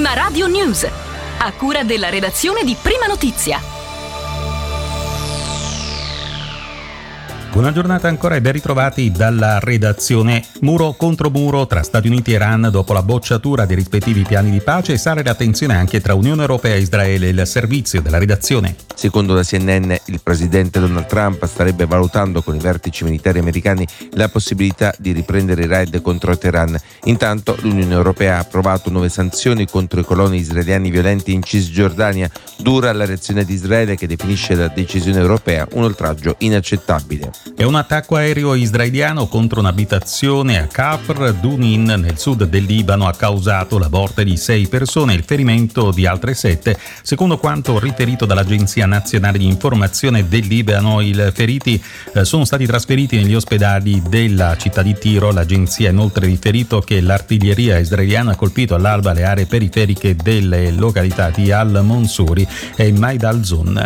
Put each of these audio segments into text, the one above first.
Prima Radio News, a cura della redazione di Prima Notizia. Buona giornata ancora e ben ritrovati dalla redazione. Muro contro muro tra Stati Uniti e Iran dopo la bocciatura dei rispettivi piani di pace e sale la tensione anche tra Unione Europea e Israele. Il servizio della redazione. Secondo la CNN, il presidente Donald Trump starebbe valutando con i vertici militari americani la possibilità di riprendere i raid contro Teheran. Intanto l'Unione Europea ha approvato nuove sanzioni contro i coloni israeliani violenti in Cisgiordania. Dura la reazione di Israele che definisce la decisione europea un oltraggio inaccettabile. È un attacco aereo israeliano contro un'abitazione a Kafr Dunin nel sud del Libano ha causato la morte di 6 persone e il ferimento di altre 7, secondo quanto riferito dall'Agenzia Nazionale di Informazione del Libano. I feriti sono stati trasferiti negli ospedali della città di Tiro. L'agenzia ha inoltre riferito che l'artiglieria israeliana ha colpito all'alba le aree periferiche delle località di Al-Monsuri e Maidalzun.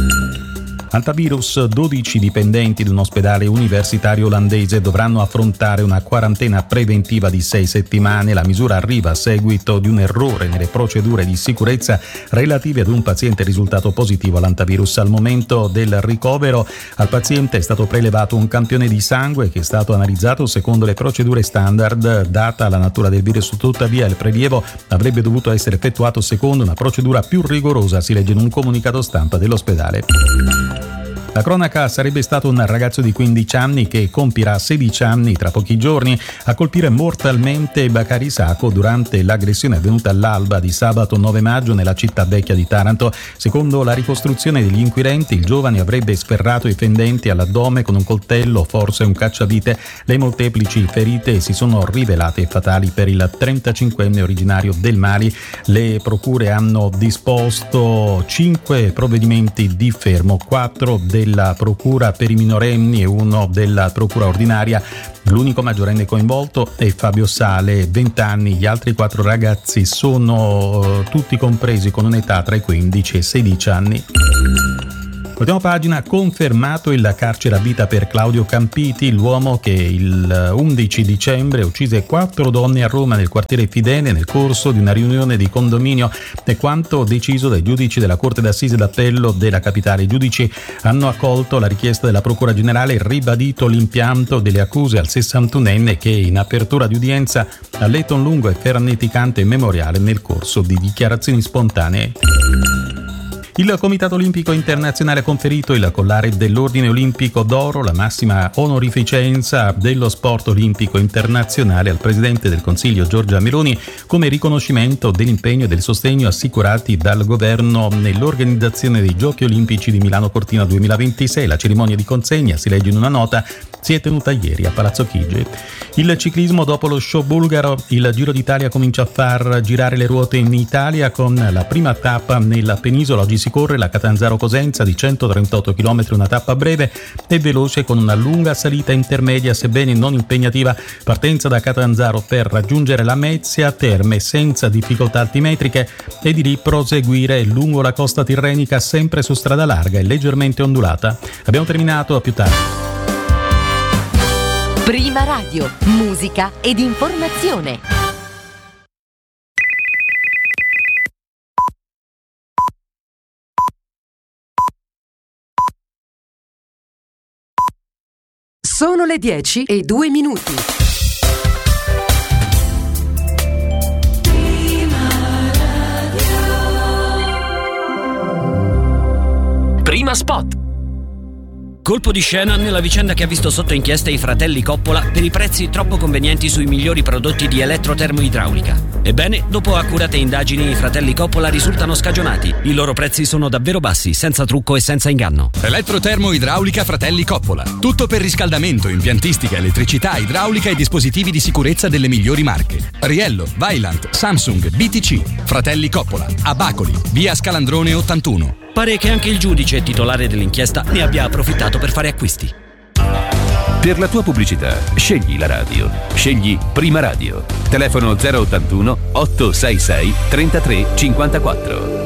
Antivirus, 12 dipendenti di un ospedale universitario olandese dovranno affrontare una quarantena preventiva di 6 settimane. La misura arriva a seguito di un errore nelle procedure di sicurezza relative ad un paziente risultato positivo all'antivirus. Al momento del ricovero al paziente è stato prelevato un campione di sangue che è stato analizzato secondo le procedure standard. Data la natura del virus, tuttavia, il prelievo avrebbe dovuto essere effettuato secondo una procedura più rigorosa, si legge in un comunicato stampa dell'ospedale. La cronaca sarebbe stato un ragazzo di 15 anni che compirà 16 anni tra pochi giorni a colpire mortalmente Bakary Sacco durante l'aggressione avvenuta all'alba di sabato 9 maggio nella città vecchia di Taranto. Secondo la ricostruzione degli inquirenti, il giovane avrebbe sferrato i fendenti all'addome con un coltello, forse un cacciavite. Le molteplici ferite si sono rivelate fatali per il 35enne originario del Mali. Le procure hanno disposto 5 provvedimenti di fermo, 4 della procura per i minorenni e 1 della procura ordinaria. L'unico maggiorenne coinvolto è Fabio Sale, 20 anni. Gli altri 4 ragazzi sono tutti compresi con un'età tra i 15 e i 16 anni. Ultima pagina, confermato il carcere a vita per Claudio Campiti, l'uomo che il 11 dicembre uccise 4 donne a Roma nel quartiere Fidene nel corso di una riunione di condominio. È quanto deciso dai giudici della Corte d'Assise d'Appello della Capitale. I giudici hanno accolto la richiesta della Procura Generale e ribadito l'impianto delle accuse al 61enne che in apertura di udienza ha letto un lungo e ferneticante memoriale nel corso di dichiarazioni spontanee. Il Comitato Olimpico Internazionale ha conferito il collare dell'Ordine Olimpico d'Oro, la massima onorificenza dello sport olimpico internazionale, al Presidente del Consiglio Giorgia Meloni come riconoscimento dell'impegno e del sostegno assicurati dal governo nell'organizzazione dei Giochi Olimpici di Milano Cortina 2026. La cerimonia di consegna, si legge in una nota, si è tenuta ieri a Palazzo Chigi. Il ciclismo, dopo lo show bulgaro, il Giro d'Italia comincia a far girare le ruote in Italia con la prima tappa nella penisola. Oggi si corre la Catanzaro-Cosenza di 138 km, una tappa breve e veloce con una lunga salita intermedia sebbene non impegnativa. Partenza da Catanzaro per raggiungere la Mezzia Terme senza difficoltà altimetriche e di lì proseguire lungo la costa tirrenica sempre su strada larga e leggermente ondulata. Abbiamo terminato, a più tardi. Prima Radio, musica ed informazione. Sono le 10:02. Prima Spot. Colpo di scena nella vicenda che ha visto sotto inchiesta i fratelli Coppola per i prezzi troppo convenienti sui migliori prodotti di elettrotermoidraulica. Ebbene, dopo accurate indagini, i fratelli Coppola risultano scagionati. I loro prezzi sono davvero bassi, senza trucco e senza inganno. Elettrotermoidraulica Fratelli Coppola. Tutto per riscaldamento, impiantistica, elettricità, idraulica e dispositivi di sicurezza delle migliori marche. Riello, Vaillant, Samsung, BTC. Fratelli Coppola, a Bacoli, via Scalandrone 81. Pare che anche il giudice titolare dell'inchiesta ne abbia approfittato per fare acquisti. Per la tua pubblicità, scegli la radio. Scegli Prima Radio. Telefono 081 866 3354.